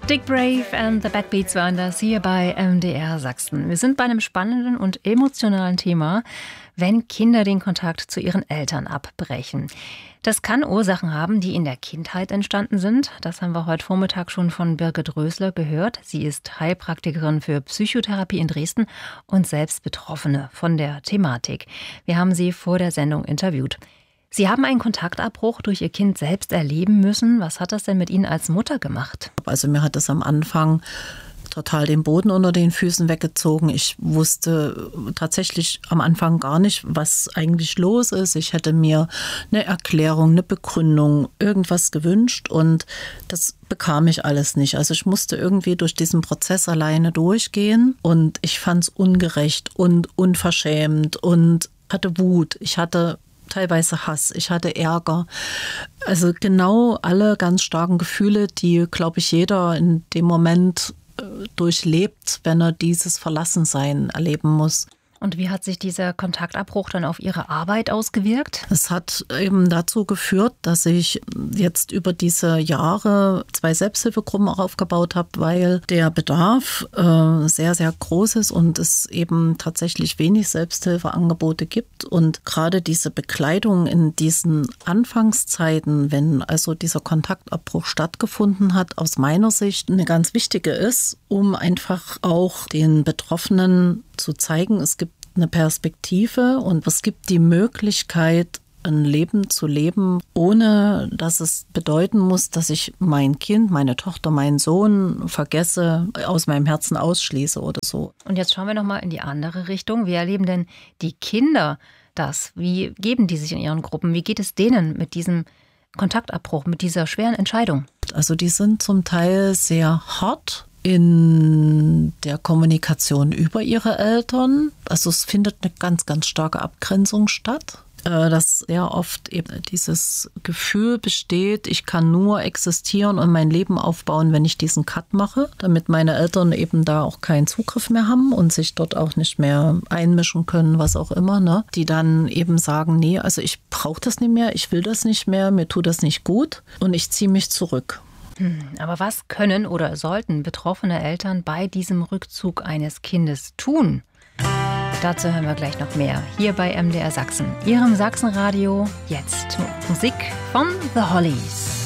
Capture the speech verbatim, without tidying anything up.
Dick Brave and the Backbeats waren das hier bei M D R Sachsen. Wir sind bei einem spannenden und emotionalen Thema, wenn Kinder den Kontakt zu ihren Eltern abbrechen. Das kann Ursachen haben, die in der Kindheit entstanden sind. Das haben wir heute Vormittag schon von Birgit Rösler gehört. Sie ist Heilpraktikerin für Psychotherapie in Dresden und selbst Betroffene von der Thematik. Wir haben sie vor der Sendung interviewt. Sie haben einen Kontaktabbruch durch Ihr Kind selbst erleben müssen. Was hat das denn mit Ihnen als Mutter gemacht? Also mir hat es am Anfang total den Boden unter den Füßen weggezogen. Ich wusste tatsächlich am Anfang gar nicht, was eigentlich los ist. Ich hätte mir eine Erklärung, eine Begründung, irgendwas gewünscht und das bekam ich alles nicht. Also ich musste irgendwie durch diesen Prozess alleine durchgehen und ich fand es ungerecht und unverschämt und hatte Wut. Ich hatte teilweise Hass, ich hatte Ärger. Also genau alle ganz starken Gefühle, die, glaube ich, jeder in dem Moment äh, durchlebt, wenn er dieses Verlassensein erleben muss. Und wie hat sich dieser Kontaktabbruch dann auf Ihre Arbeit ausgewirkt? Es hat eben dazu geführt, dass ich jetzt über diese Jahre zwei Selbsthilfegruppen auch aufgebaut habe, weil der Bedarf äh, sehr, sehr groß ist und es eben tatsächlich wenig Selbsthilfeangebote gibt. Und gerade diese Begleitung in diesen Anfangszeiten, wenn also dieser Kontaktabbruch stattgefunden hat, aus meiner Sicht eine ganz wichtige ist, um einfach auch den Betroffenen zu zeigen, es gibt eine Perspektive und es gibt die Möglichkeit, ein Leben zu leben, ohne dass es bedeuten muss, dass ich mein Kind, meine Tochter, meinen Sohn vergesse, aus meinem Herzen ausschließe oder so. Und jetzt schauen wir nochmal in die andere Richtung. Wie erleben denn die Kinder das? Wie geben die sich in ihren Gruppen? Wie geht es denen mit diesem Kontaktabbruch, mit dieser schweren Entscheidung? Also die sind zum Teil sehr hart in der Kommunikation über ihre Eltern. Also es findet eine ganz, ganz starke Abgrenzung statt. Dass sehr oft eben dieses Gefühl besteht, ich kann nur existieren und mein Leben aufbauen, wenn ich diesen Cut mache, damit meine Eltern eben da auch keinen Zugriff mehr haben und sich dort auch nicht mehr einmischen können, was auch immer, ne? Die dann eben sagen, nee, also ich brauche das nicht mehr, ich will das nicht mehr, mir tut das nicht gut und ich ziehe mich zurück. Aber was können oder sollten betroffene Eltern bei diesem Rückzug eines Kindes tun? Dazu hören wir gleich noch mehr, hier bei M D R Sachsen, Ihrem Sachsenradio, jetzt Musik von The Hollies.